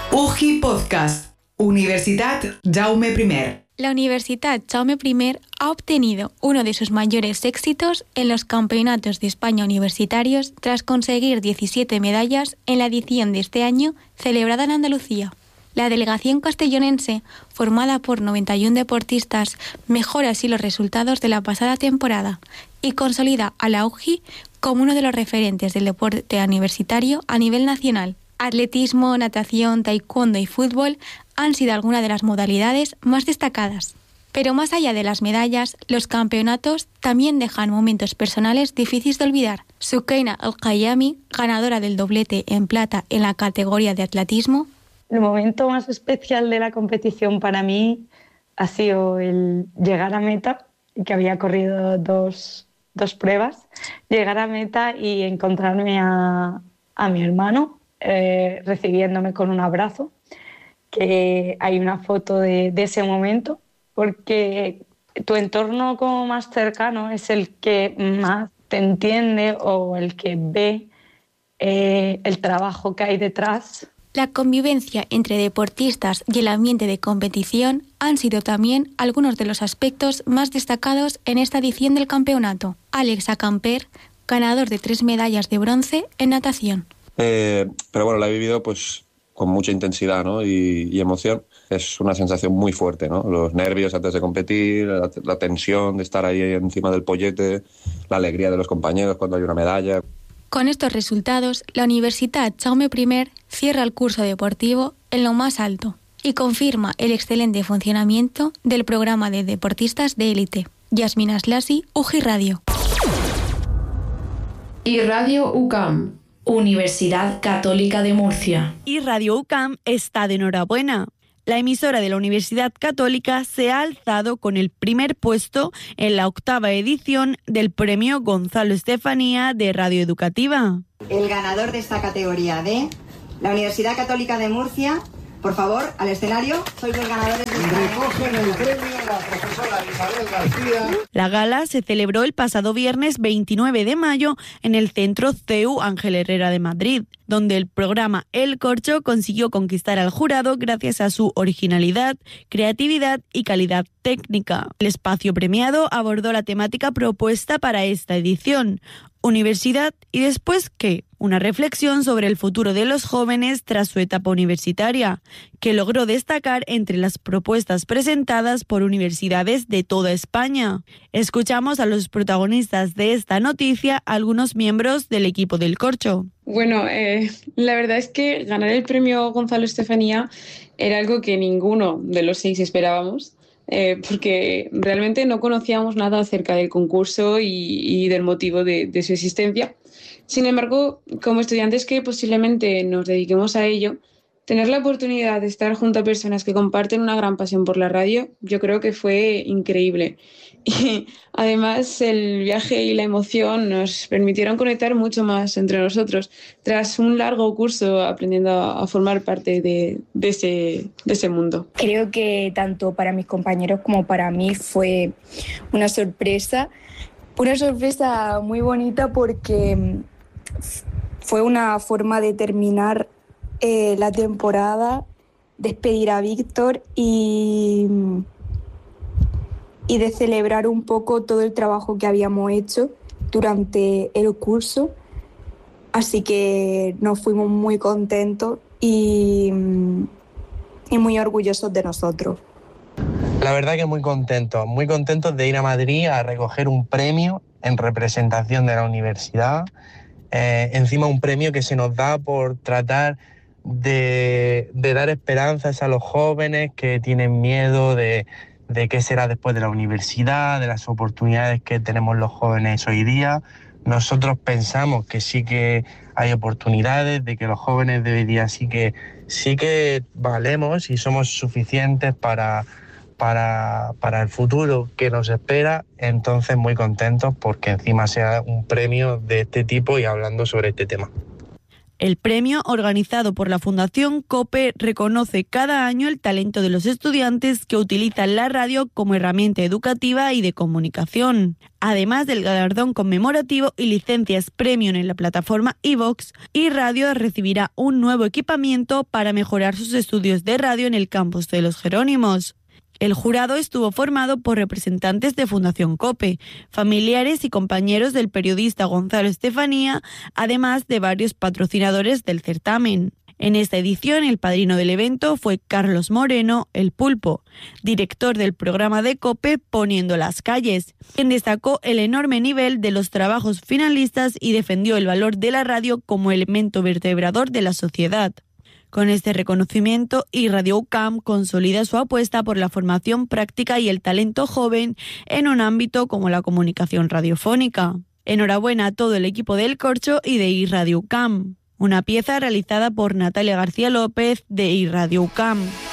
UGI Podcast, Universitat Jaume I. La Universitat Jaume I ha obtenido uno de sus mayores éxitos en los Campeonatos de España Universitarios tras conseguir 17 medallas en la edición de este año celebrada en Andalucía. La delegación castellonense, formada por 91 deportistas, mejora así los resultados de la pasada temporada y consolida a la UGI como uno de los referentes del deporte universitario a nivel nacional. Atletismo, natación, taekwondo y fútbol han sido algunas de las modalidades más destacadas. Pero más allá de las medallas, los campeonatos también dejan momentos personales difíciles de olvidar. Sukeina El-Kayami, ganadora del doblete en plata en la categoría de atletismo. El momento más especial de la competición para mí ha sido el llegar a meta, que había corrido dos pruebas, llegar a meta y encontrarme a mi hermano recibiéndome con un abrazo, que hay una foto de ese momento, porque tu entorno como más cercano es el que más te entiende o el que ve el trabajo que hay detrás. La convivencia entre deportistas y el ambiente de competición han sido también algunos de los aspectos más destacados en esta edición del campeonato. Alex Acamper, ganador de 3 medallas de bronce en natación. Pero bueno, la he vivido pues con mucha intensidad, ¿no? y emoción. Es una sensación muy fuerte, ¿no? Los nervios antes de competir, la tensión de estar ahí encima del pollete, la alegría de los compañeros cuando hay una medalla. Con estos resultados, la Universitat Jaume I cierra el curso deportivo en lo más alto y confirma el excelente funcionamiento del programa de deportistas de élite. Yasmina Aslasi, UGI Radio. Y Radio UCAM, Universidad Católica de Murcia. Y Radio UCAM está de enhorabuena. La emisora de la Universidad Católica se ha alzado con el primer puesto en la 8ª edición del Premio Gonzalo Estefanía de Radio Educativa. El ganador de esta categoría de la Universidad Católica de Murcia, por favor, al escenario, sois los ganadores de esta. Recogen el premio a la profesora Isabel García. La gala se celebró el pasado viernes 29 de mayo en el Centro CEU Ángel Herrera de Madrid, donde el programa El Corcho consiguió conquistar al jurado gracias a su originalidad, creatividad y calidad técnica. El espacio premiado abordó la temática propuesta para esta edición: Universidad y después ¿qué? Una reflexión sobre el futuro de los jóvenes tras su etapa universitaria, que logró destacar entre las propuestas presentadas por universidades de toda España. Escuchamos a los protagonistas de esta noticia, algunos miembros del equipo del Corcho. Bueno, la verdad es que ganar el premio Gonzalo Estefanía era algo que ninguno de los 6 esperábamos. Porque realmente no conocíamos nada acerca del concurso y del motivo de su existencia. Sin embargo, como estudiantes que posiblemente nos dediquemos a ello, tener la oportunidad de estar junto a personas que comparten una gran pasión por la radio, yo creo que fue increíble. Y además el viaje y la emoción nos permitieron conectar mucho más entre nosotros tras un largo curso aprendiendo a formar parte de ese mundo. Creo que tanto para mis compañeros como para mí fue una sorpresa muy bonita, porque fue una forma de terminar la temporada, despedir a Víctor y de celebrar un poco todo el trabajo que habíamos hecho durante el curso. Así que nos fuimos muy contentos y muy orgullosos de nosotros. La verdad que muy contentos de ir a Madrid a recoger un premio en representación de la universidad. Encima un premio que se nos da por tratar de dar esperanzas a los jóvenes que tienen miedo de qué será después de la universidad, de las oportunidades que tenemos los jóvenes hoy día. Nosotros pensamos que sí que hay oportunidades, de que los jóvenes de hoy día sí que valemos y somos suficientes para el futuro que nos espera. Entonces muy contentos porque encima sea un premio de este tipo y hablando sobre este tema. El premio, organizado por la Fundación COPE, reconoce cada año el talento de los estudiantes que utilizan la radio como herramienta educativa y de comunicación. Además del galardón conmemorativo y licencias premium en la plataforma iVox, iRadio recibirá un nuevo equipamiento para mejorar sus estudios de radio en el campus de Los Jerónimos. El jurado estuvo formado por representantes de Fundación COPE, familiares y compañeros del periodista Gonzalo Estefanía, además de varios patrocinadores del certamen. En esta edición, el padrino del evento fue Carlos Moreno, el Pulpo, director del programa de COPE Poniendo las Calles, quien destacó el enorme nivel de los trabajos finalistas y defendió el valor de la radio como elemento vertebrador de la sociedad. Con este reconocimiento, iRadio UCAM consolida su apuesta por la formación práctica y el talento joven en un ámbito como la comunicación radiofónica. Enhorabuena a todo el equipo del Corcho y de iRadio UCAM. Una pieza realizada por Natalia García López de iRadio UCAM.